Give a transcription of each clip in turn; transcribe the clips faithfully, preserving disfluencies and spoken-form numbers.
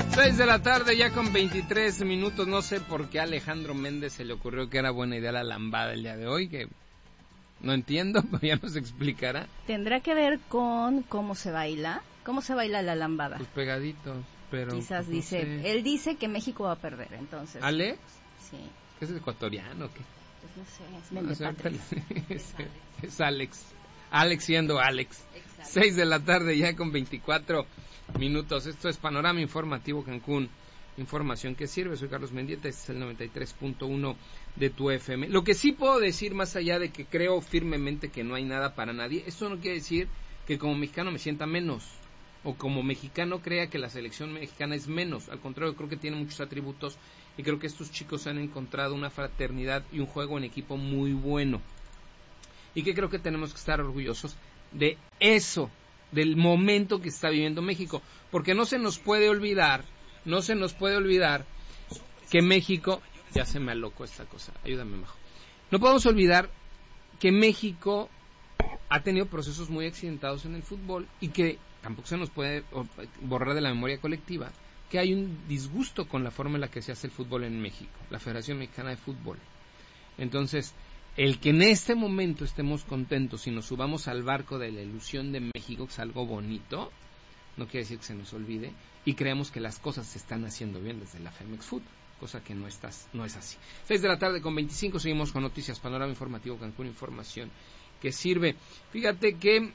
seis de la tarde, ya con veintitrés minutos. No sé por qué a Alejandro Méndez se le ocurrió que era buena idea la lambada el día de hoy, que no entiendo, pero ya nos explicará. ¿Tendrá que ver con cómo se baila? ¿Cómo se baila la lambada? Pues pegaditos, pero... Quizás no dice, sé. él dice que México va a perder, entonces. ¿Alex? Sí. ¿Qué es ecuatoriano o qué? Pues no sé, es No, Mendepatria. es, es Alex. Alex siendo Alex. seis de la tarde ya con veinticuatro minutos. Esto es Panorama Informativo Cancún. Información que sirve. Soy Carlos Mendieta. Este es el noventa y tres punto uno de tu F M. Lo que sí puedo decir, más allá de que creo firmemente que no hay nada para nadie, esto no quiere decir que como mexicano me sienta menos, o como mexicano crea que la selección mexicana es menos. Al contrario, creo que tiene muchos atributos y creo que estos chicos han encontrado una fraternidad y un juego en equipo muy bueno. Y que creo que tenemos que estar orgullosos de eso, del momento que está viviendo México, porque no se nos puede olvidar, no se nos puede olvidar que México, ya se me alocó esta cosa, ayúdame, Majo, no podemos olvidar que México ha tenido procesos muy accidentados en el fútbol y que tampoco se nos puede borrar de la memoria colectiva que hay un disgusto con la forma en la que se hace el fútbol en México, la Federación Mexicana de Fútbol. Entonces, el que en este momento estemos contentos y nos subamos al barco de la ilusión de México, que es algo bonito, no quiere decir que se nos olvide, y creemos que las cosas se están haciendo bien desde la Femex Food, cosa que no, estás, no es así. seis de la tarde con veinticinco, seguimos con noticias, Panorama Informativo Cancún, información que sirve. Fíjate que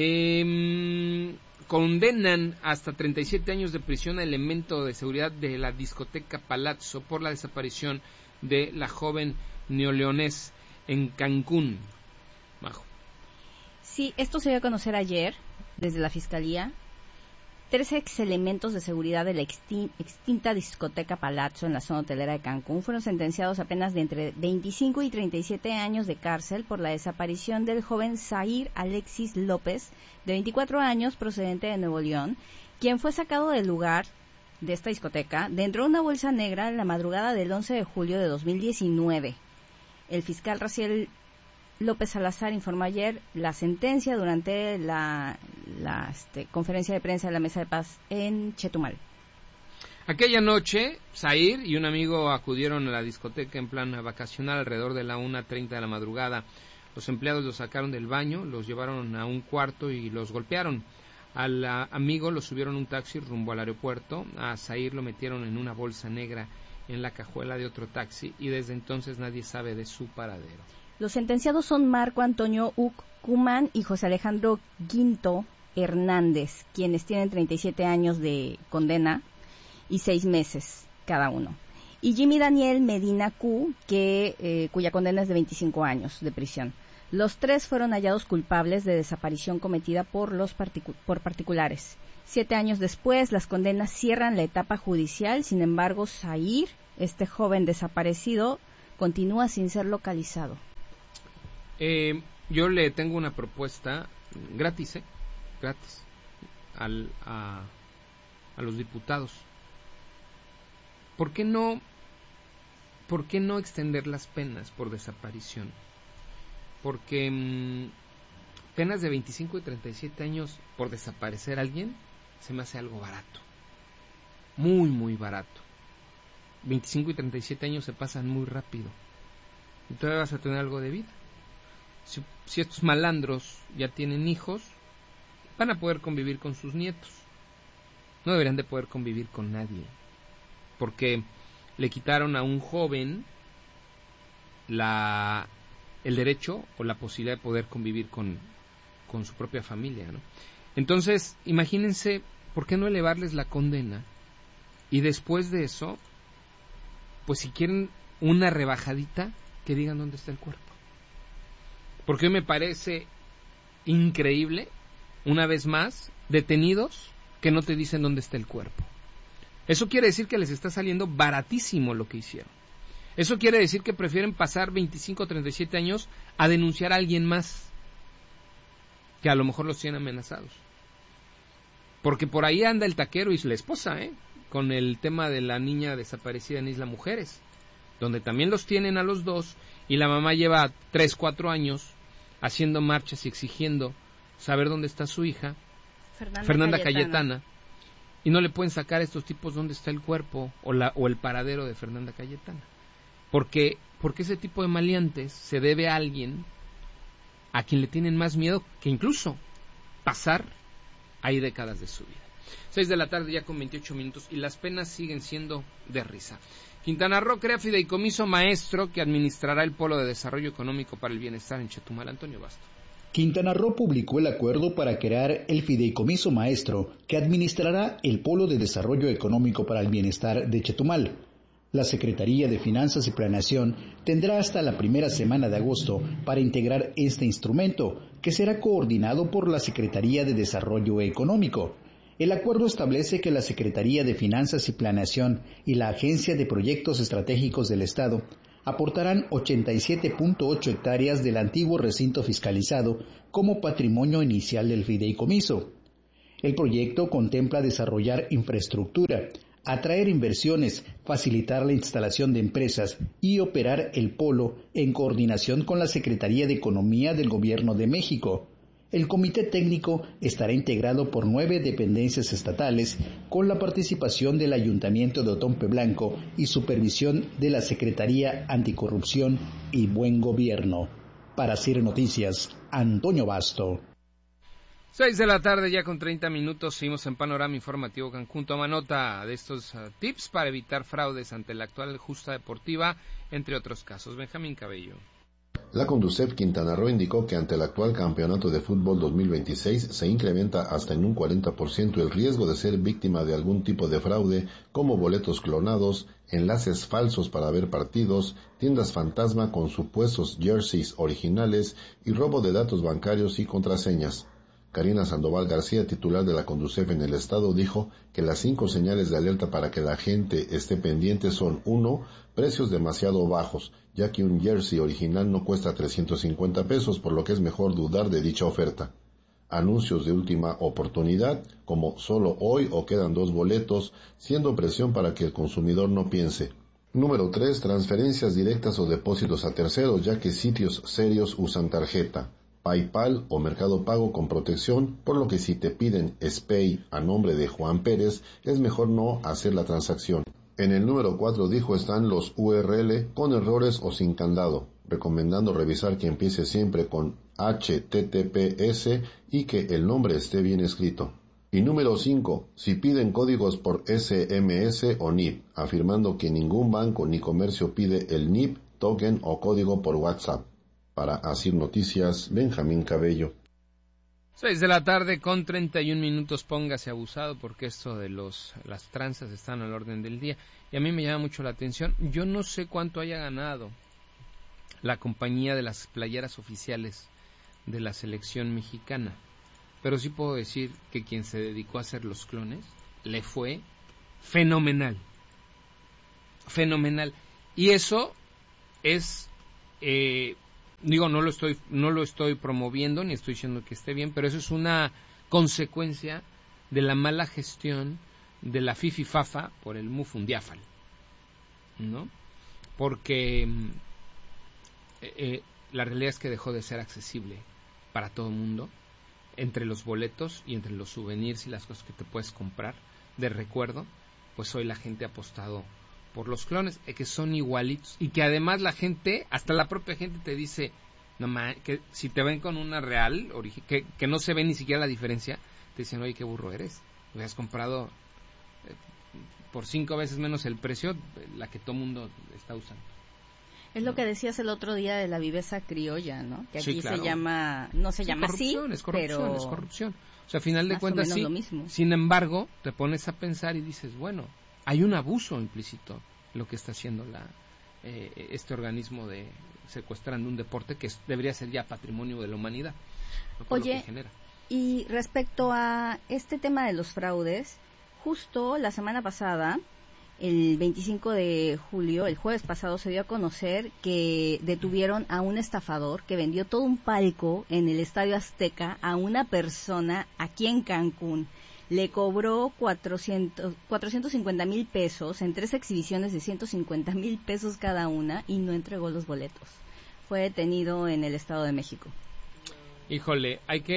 eh, condenan hasta treinta y siete años de prisión a elemento de seguridad de la discoteca Palazzo por la desaparición de la joven neoleonés en Cancún. Majo. Sí, esto se dio a conocer ayer desde la Fiscalía. Tres ex elementos de seguridad de la extin- extinta discoteca Palazzo en la zona hotelera de Cancún fueron sentenciados apenas de entre veinticinco y treinta y siete años de cárcel por la desaparición del joven Zair Alexis López, de veinticuatro años, procedente de Nuevo León, quien fue sacado del lugar de esta discoteca dentro de una bolsa negra en la madrugada del once de julio de dos mil diecinueve. El fiscal Raciel López Salazar informó ayer la sentencia durante la, la este, conferencia de prensa de la Mesa de Paz en Chetumal. Aquella noche, Zair y un amigo acudieron a la discoteca en plan vacacional alrededor de la una treinta de la madrugada. Los empleados los sacaron del baño, los llevaron a un cuarto y los golpearon. Al a, amigo lo subieron a un taxi rumbo al aeropuerto. A Zair lo metieron en una bolsa negra en la cajuela de otro taxi y desde entonces nadie sabe de su paradero. Los sentenciados son Marco Antonio Uc Cumán y José Alejandro Guinto Hernández, quienes tienen treinta y siete años de condena y seis meses cada uno. Y Jimmy Daniel Medina Q, que, eh, cuya condena es de veinticinco años de prisión. Los tres fueron hallados culpables de desaparición cometida por los particu- por particulares. Siete años después, las condenas cierran la etapa judicial. Sin embargo, Zair, este joven desaparecido, continúa sin ser localizado. Eh, yo le tengo una propuesta gratis, ¿eh? Gratis al, a, a los diputados. ¿Por qué no, por qué no extender las penas por desaparición? Porque mmm, penas de veinticinco y treinta y siete años por desaparecer a alguien se me hace algo barato, muy muy barato. veinticinco y treinta y siete años se pasan muy rápido y todavía vas a tener algo de vida. Si, si estos malandros ya tienen hijos, van a poder convivir con sus nietos. No deberían de poder convivir con nadie, porque le quitaron a un joven la el derecho o la posibilidad de poder convivir con, con su propia familia, ¿no? Entonces, imagínense, ¿por qué no elevarles la condena? Y después de eso, pues si quieren una rebajadita, que digan dónde está el cuerpo. Porque hoy me parece increíble, una vez más, detenidos que no te dicen dónde está el cuerpo. Eso quiere decir que les está saliendo baratísimo lo que hicieron. Eso quiere decir que prefieren pasar veinticinco o treinta y siete años a denunciar a alguien más, que a lo mejor los tienen amenazados. Porque por ahí anda el taquero y la esposa, ¿eh? Con el tema de la niña desaparecida en Isla Mujeres, donde también los tienen a los dos, y la mamá lleva tres, cuatro años haciendo marchas y exigiendo saber dónde está su hija, Fernanda, Fernanda Cayetana. Cayetana, y no le pueden sacar a estos tipos dónde está el cuerpo o, la, o el paradero de Fernanda Cayetana. Porque, porque ese tipo de maleantes se debe a alguien a quien le tienen más miedo que incluso pasar ahí décadas de su vida. Seis de la tarde ya con veintiocho minutos y las penas siguen siendo de risa. Quintana Roo crea fideicomiso maestro que administrará el Polo de Desarrollo Económico para el Bienestar en Chetumal. Antonio Basto. Quintana Roo publicó el acuerdo para crear el fideicomiso maestro que administrará el Polo de Desarrollo Económico para el Bienestar de Chetumal. La Secretaría de Finanzas y Planeación tendrá hasta la primera semana de agosto para integrar este instrumento, que será coordinado por la Secretaría de Desarrollo Económico. El acuerdo establece que la Secretaría de Finanzas y Planeación y la Agencia de Proyectos Estratégicos del Estado aportarán ochenta y siete punto ocho hectáreas del antiguo recinto fiscalizado como patrimonio inicial del fideicomiso. El proyecto contempla desarrollar infraestructura, atraer inversiones, facilitar la instalación de empresas y operar el polo en coordinación con la Secretaría de Economía del Gobierno de México. El comité técnico estará integrado por nueve dependencias estatales con la participación del Ayuntamiento de Otompe Blanco y supervisión de la Secretaría Anticorrupción y Buen Gobierno. Para C I R Noticias, Antonio Basto. Seis de la tarde ya con treinta minutos, seguimos en Panorama Informativo Cancún. Toma nota de estos uh, tips para evitar fraudes ante la actual justa deportiva, entre otros casos. Benjamín Cabello. La Conducef Quintana Roo indicó que ante el actual campeonato de fútbol dos mil veintiséis se incrementa hasta en un cuarenta por ciento el riesgo de ser víctima de algún tipo de fraude, como boletos clonados, enlaces falsos para ver partidos, tiendas fantasma con supuestos jerseys originales y robo de datos bancarios y contraseñas. Karina Sandoval García, titular de la Conducef en el estado, dijo que las cinco señales de alerta para que la gente esté pendiente son: uno, precios demasiado bajos, ya que un jersey original no cuesta trescientos cincuenta pesos, por lo que es mejor dudar de dicha oferta. Anuncios de última oportunidad, como solo hoy o quedan dos boletos, siendo presión para que el consumidor no piense. Número tres, transferencias directas o depósitos a terceros, ya que sitios serios usan tarjeta, PayPal o Mercado Pago con protección, por lo que si te piden SPAY a nombre de Juan Pérez, es mejor no hacer la transacción. En el número cuatro, dijo, están los U R L con errores o sin candado, recomendando revisar que empiece siempre con H T T P S y que el nombre esté bien escrito. Y número cinco, si piden códigos por S M S o N I P, afirmando que ningún banco ni comercio pide el N I P, token o código por WhatsApp. Para Asir Noticias, Benjamín Cabello. Seis de la tarde con treinta y un minutos, póngase abusado porque esto de los las tranzas están al orden del día. Y a mí me llama mucho la atención. Yo no sé cuánto haya ganado la compañía de las playeras oficiales de la selección mexicana, pero sí puedo decir que quien se dedicó a hacer los clones le fue fenomenal. Fenomenal. Y eso es... Eh, Digo, no lo estoy no lo estoy promoviendo ni estoy diciendo que esté bien, pero eso es una consecuencia de la mala gestión de la Fififafa por el Mufundiáfal, ¿no? Porque eh, eh, la realidad es que dejó de ser accesible para todo el mundo, entre los boletos y entre los souvenirs y las cosas que te puedes comprar de recuerdo, pues hoy la gente ha apostado por los clones, eh, que son igualitos, y que además la gente, hasta la propia gente te dice, no ma, que si te ven con una real, origi- que, que no se ve ni siquiera la diferencia, te dicen, oye, qué burro eres, me has comprado eh, por cinco veces menos el precio, la que todo mundo está usando. Es lo que decías el otro día de la viveza criolla, ¿no? Que aquí Sí, claro. se llama, no se sí, llama así, es corrupción, pero... es corrupción. O sea, a final de cuentas sí, lo mismo. Sin embargo, te pones a pensar y dices, bueno, hay un abuso implícito en lo que está haciendo la eh, este organismo de secuestrando un deporte que es, debería ser ya patrimonio de la humanidad, ¿no? Por Oye, lo que genera. Y respecto a este tema de los fraudes, justo la semana pasada, el veinticinco de julio, el jueves pasado, se dio a conocer que detuvieron a un estafador que vendió todo un palco en el Estadio Azteca a una persona aquí en Cancún. Le cobró cuatrocientos, cuatrocientos cincuenta mil pesos en tres exhibiciones de ciento cincuenta mil pesos cada una y no entregó los boletos. Fue detenido en el Estado de México. Híjole, hay que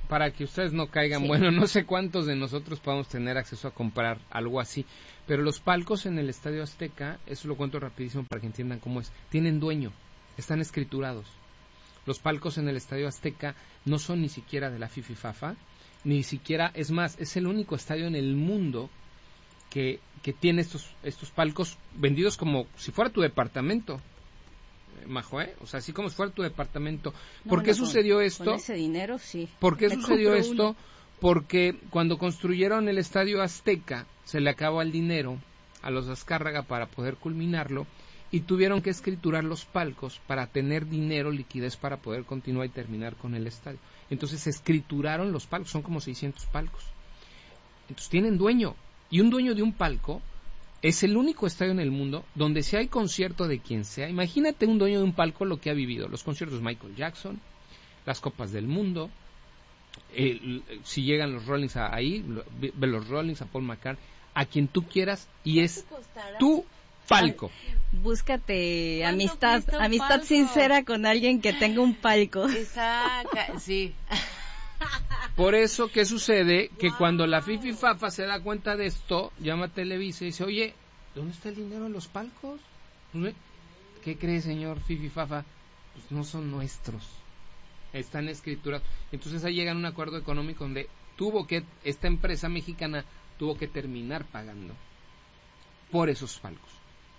para que ustedes no caigan, sí. Bueno, no sé cuántos de nosotros podamos tener acceso a comprar algo así, pero los palcos en el Estadio Azteca, eso lo cuento rapidísimo para que entiendan cómo es, tienen dueño, están escriturados. Los palcos en el Estadio Azteca no son ni siquiera de la Fififafa, ni siquiera, es más, es el único estadio en el mundo que, que tiene estos, estos palcos vendidos como si fuera tu departamento. Majo, ¿eh? O sea, así como si fuera tu departamento. No, ¿Por qué no, sucedió con, esto? Con ese dinero, sí. ¿Por qué Me sucedió compro esto? uno. Porque cuando construyeron el Estadio Azteca, se le acabó el dinero a los Azcárraga para poder culminarlo y tuvieron que escriturar los palcos para tener dinero, liquidez para poder continuar y terminar con el estadio. Entonces se escrituraron los palcos, son como seiscientos palcos. Entonces tienen dueño, y un dueño de un palco es el único estadio en el mundo donde si hay concierto de quien sea, imagínate un dueño de un palco lo que ha vivido, los conciertos de Michael Jackson, las Copas del Mundo, eh, si llegan los Rollins a, ahí, ve los Rollins, a Paul McCartney, a quien tú quieras, y es tu palco. Búscate amistad, amistad palco? sincera con alguien que tenga un palco. Exacto, sí. Por eso, ¿qué sucede? Que wow. Cuando la Fififafa se da cuenta de esto, llama a Televisa y dice, oye, ¿dónde está el dinero en los palcos? ¿Qué cree, señor Fififafa? Pues no son nuestros, están escriturados. Entonces ahí llegan a un acuerdo económico donde tuvo que, esta empresa mexicana tuvo que terminar pagando por esos palcos.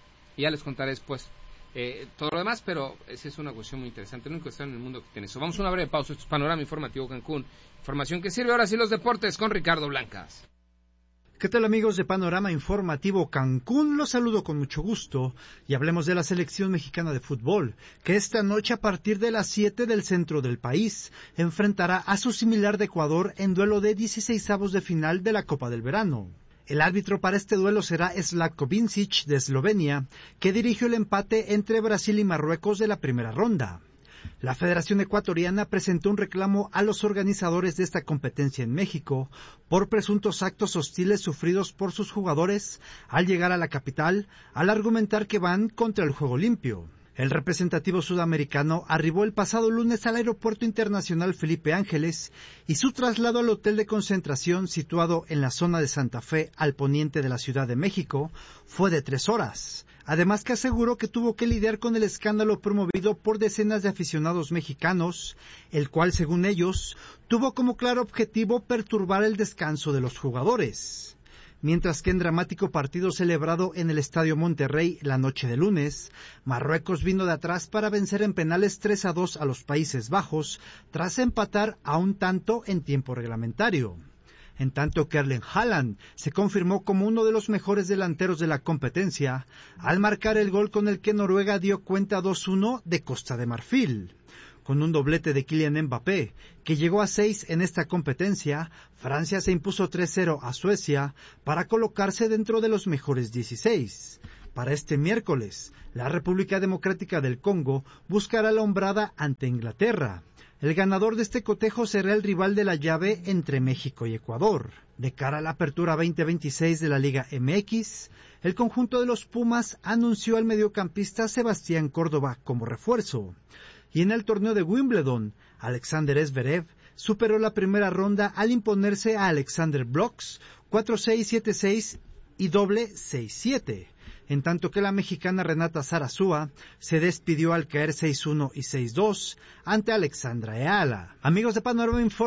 Y ya les contaré después eh, todo lo demás, pero esa es una cuestión muy interesante. El único estado en el mundo que tiene eso. Vamos a una breve pausa. Esto es Panorama Informativo Cancún. Información que sirve. Ahora sí los deportes con Ricardo Blancas. ¿Qué tal, amigos de Panorama Informativo Cancún? Los saludo con mucho gusto y hablemos de la selección mexicana de fútbol, que esta noche a partir de las siete del centro del país enfrentará a su similar de Ecuador en duelo de dieciseisavos de final de la Copa del Verano. El árbitro para este duelo será Zlatko Vincic de Eslovenia, que dirigió el empate entre Brasil y Marruecos de la primera ronda. La Federación Ecuatoriana presentó un reclamo a los organizadores de esta competencia en México por presuntos actos hostiles sufridos por sus jugadores al llegar a la capital, al argumentar que van contra el juego limpio. El representativo sudamericano arribó el pasado lunes al Aeropuerto Internacional Felipe Ángeles y su traslado al hotel de concentración situado en la zona de Santa Fe al poniente de la Ciudad de México fue de tres horas. Además que aseguró que tuvo que lidiar con el escándalo promovido por decenas de aficionados mexicanos, el cual, según ellos, tuvo como claro objetivo perturbar el descanso de los jugadores. Mientras que en dramático partido celebrado en el Estadio Monterrey la noche de lunes, Marruecos vino de atrás para vencer en penales tres a dos a los Países Bajos, tras empatar a un tanto en tiempo reglamentario. En tanto que Erling Haaland se confirmó como uno de los mejores delanteros de la competencia, al marcar el gol con el que Noruega dio cuenta dos uno de Costa de Marfil. Con un doblete de Kylian Mbappé, que llegó a seis en esta competencia, Francia se impuso tres cero a Suecia para colocarse dentro de los mejores dieciséis. Para este miércoles, la República Democrática del Congo buscará la hombrada ante Inglaterra. El ganador de este cotejo será el rival de la llave entre México y Ecuador. De cara a la apertura veinte veintiséis de la Liga M X, el conjunto de los Pumas anunció al mediocampista Sebastián Córdoba como refuerzo. Y en el torneo de Wimbledon, Alexander Zverev superó la primera ronda al imponerse a Alexander Blocks cuatro seis, siete seis y doble seis siete. En tanto que la mexicana Renata Zarazúa se despidió al caer seis uno y seis dos ante Alexandra Eala. Amigos de Panorama Informa.